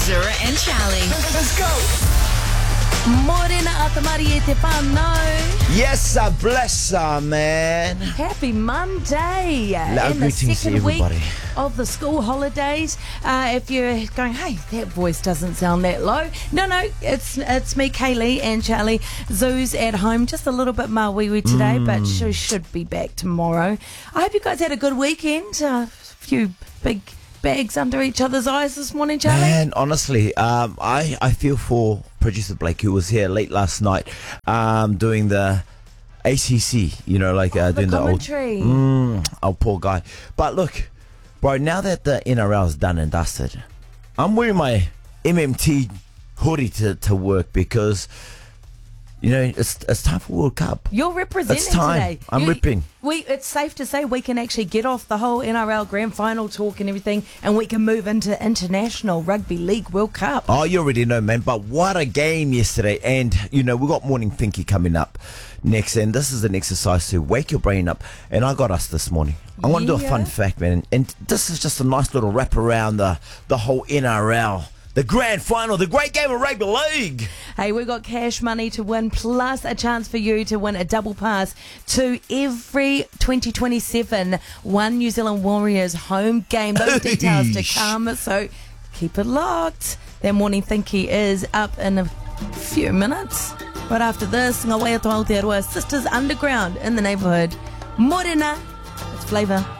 Zura and Charlie. Let's go. Morena atamari e te whānau. Yes, bless her, man. Happy Monday. And the greetings second to week everybody. of the school holidays. If you're going, hey, that voice doesn't sound that low. No, it's me, Kaylee, and Charlie. Zoo's at home, just a little bit mawiwi today, but she should be back tomorrow. I hope you guys had a good weekend. A few big bags under each other's eyes this morning, Charlie. Man, honestly, I feel for producer Blake, who was here late last night doing the ACC, doing the commentary. old poor guy. But look, bro, now that the NRL is done and dusted, I'm wearing my MMT hoodie to work because, it's time for World Cup. You're representing It's time. today. I'm ripping. It's safe to say we can actually get off the whole NRL Grand Final talk and everything, and we can move into International Rugby League World Cup. Oh, you already know, man. But what a game yesterday. And, we got Morning Thinky coming up next. And this is an exercise to wake your brain up. And I got us this morning. I want to do a fun fact, man. And this is just a nice little wrap around the whole NRL. The grand final, the great game of rugby league. Hey, we've got cash money to win, plus a chance for you to win a double pass to every 2027 One New Zealand Warriors home game. Those details to come, so keep it locked. That Morning Thinky is up in a few minutes. But after this, Ngā Waea Tō Aotearoa Sisters Underground in the neighbourhood. Morena, it's flavour.